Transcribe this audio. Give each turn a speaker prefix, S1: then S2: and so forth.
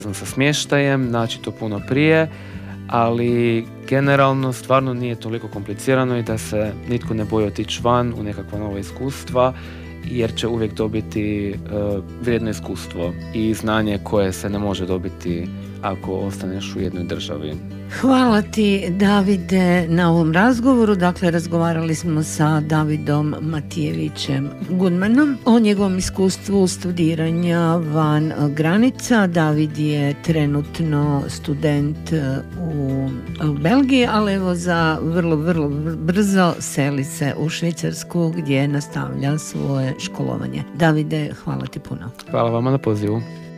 S1: sa smještajem, naći to puno prije, ali generalno stvarno nije toliko komplicirano i da se nitko ne boji otići van u nekakva nova iskustva, jer će uvijek dobiti vrijedno iskustvo i znanje koje se ne može dobiti ako ostaneš u jednoj državi.
S2: Hvala ti, Davide, na ovom razgovoru. Dakle, razgovarali smo sa Davidom Matijevićem Gudmanom o njegovom iskustvu studiranja van granica. David je trenutno student u Belgiji, ali evo za vrlo brzo seli se u Švicarsku gdje nastavlja svoje školovanje. Davide, hvala ti puno.
S1: Hvala vama na pozivu.